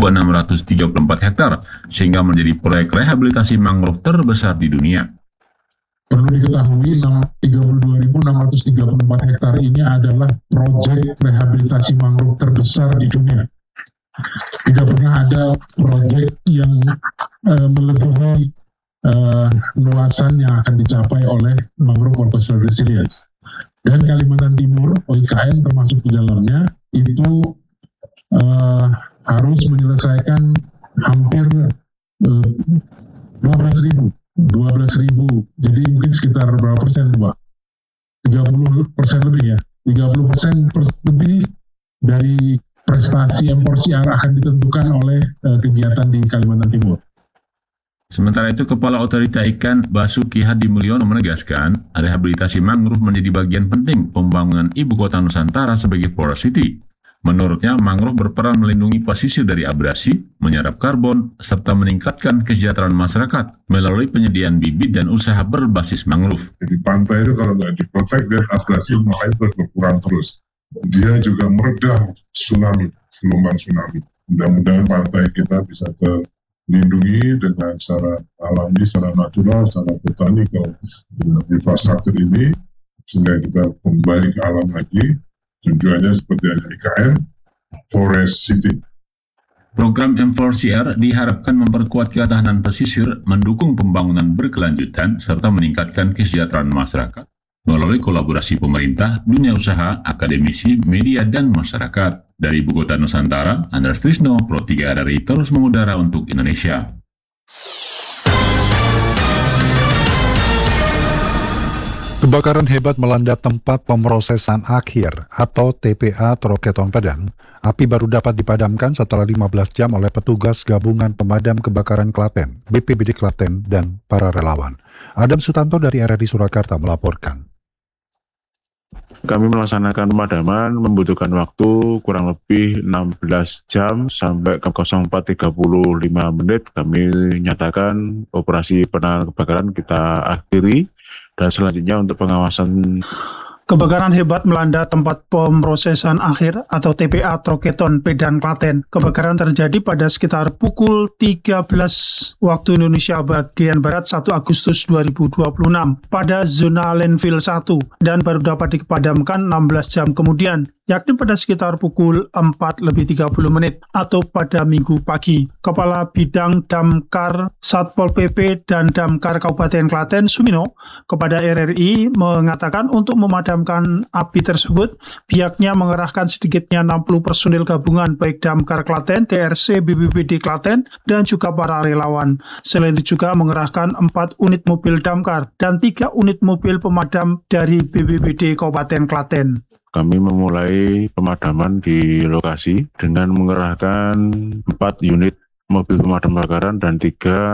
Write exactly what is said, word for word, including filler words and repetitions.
enam ratus tiga puluh empat hektar, sehingga menjadi proyek rehabilitasi mangrove terbesar di dunia. Perlu diketahui, tiga puluh dua ribu enam ratus tiga puluh empat hektar ini adalah proyek rehabilitasi mangrove terbesar di dunia. Tidak pernah ada proyek yang uh, melebihi uh, luasan yang akan dicapai oleh mangrove for coastal resilience. Dan Kalimantan Timur, O I K N termasuk di dalamnya, itu uh, harus menyelesaikan hampir uh, dua belas ribu. Jadi mungkin sekitar berapa persen, Pak? tiga puluh persen lebih ya. tiga puluh persen lebih dari prestasi M four C R akan ditentukan oleh uh, kegiatan di Kalimantan Timur. Sementara itu, Kepala Otorita Ikan Basuki Hadi Mulyono menegaskan, rehabilitasi mangrove menjadi bagian penting pembangunan ibu kota Nusantara sebagai forest city. Menurutnya, mangrove berperan melindungi pesisir dari abrasi, menyerap karbon, serta meningkatkan kesejahteraan masyarakat melalui penyediaan bibit dan usaha berbasis mangrove. Jadi pantai itu kalau nggak diprotek, dia abrasi makanya terus berkurang terus. Dia juga meredam tsunami, gelombang tsunami. Mudah-mudahan pantai kita bisa terlindungi dengan secara alami, secara natural, secara botanikal dengan infrastruktur ini, sehingga kita kembali ke alam lagi. Tujuannya seperti yang I K N, Forest City. Program M four C R diharapkan memperkuat ketahanan pesisir, mendukung pembangunan berkelanjutan, serta meningkatkan kesejahteraan masyarakat melalui kolaborasi pemerintah, dunia usaha, akademisi, media, dan masyarakat. Dari Ibu Kota Nusantara, Andreas Trisno, Pro tiga R R I terus mengudara untuk Indonesia. Kebakaran hebat melanda tempat pemrosesan akhir atau T P A Troketon Padang. Api baru dapat dipadamkan setelah lima belas jam oleh petugas gabungan pemadam kebakaran Klaten, B P B D Klaten, dan para relawan. Adam Sutanto dari R R I Surakarta melaporkan. Kami melaksanakan pemadaman membutuhkan waktu kurang lebih enam belas jam sampai ke nol empat tiga puluh lima menit. Kami nyatakan operasi penanganan kebakaran kita akhiri. Dan selanjutnya untuk pengawasan. Kebakaran hebat melanda tempat pemrosesan akhir atau T P A Troketon Pedan Klaten. Kebakaran terjadi pada sekitar pukul tiga belas waktu Indonesia bagian Barat satu Agustus dua ribu dua puluh enam pada zona landfill satu dan baru dapat dipadamkan enam belas jam kemudian, yakni pada sekitar pukul empat lebih tiga puluh menit atau pada Minggu pagi. Kepala Bidang Damkar Satpol P P dan Damkar Kabupaten Klaten, Sumino, kepada R R I mengatakan untuk memadamkan api tersebut, pihaknya mengerahkan sedikitnya enam puluh personil gabungan baik Damkar Klaten, T R C, B P B D Klaten, dan juga para relawan. Selain itu juga mengerahkan empat unit mobil damkar dan tiga unit mobil pemadam dari B P B D Kabupaten Klaten. Kami memulai pemadaman di lokasi dengan mengerahkan empat unit mobil pemadam kebakaran dan tiga